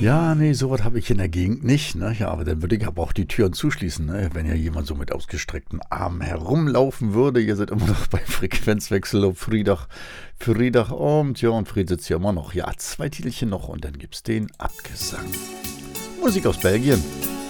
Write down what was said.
Ja, nee, sowas habe ich in der Gegend nicht. Ne? Ja, aber dann würde ich aber auch die Türen zuschließen, ne? Wenn ja jemand so mit ausgestreckten Armen herumlaufen würde. Ihr seid immer noch bei Frequenzwechsel auf Freitagabend. Ja, und Fred sitzt ja immer noch. Ja, zwei Titelchen noch und dann gibt's den Abgesang. Musik aus Belgien.